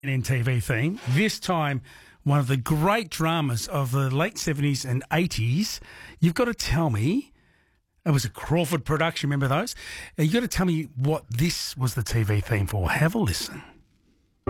in TV theme. This time, one of the great dramas of the late 70s and 80s. You've got to tell me, it was a Crawford production, remember those? You've got to tell me what this was the TV theme for. Have a listen.